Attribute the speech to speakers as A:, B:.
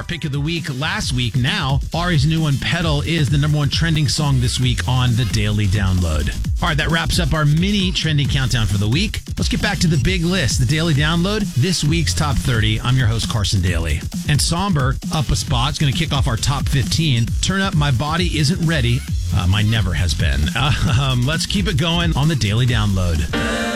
A: our pick of the week last week. Now, Ari's new one, Pedal, is the number one trending song this week on the Daily Download. All right, that wraps up our mini trending countdown for the week. Let's get back to the big list, the Daily Download, this week's top 30. I'm your host, Carson Daly. And Somber, up a spot, is going to kick off our top 15. Turn Up, My Body Isn't Ready. Mine never has been. Let's keep it going on the Daily Download.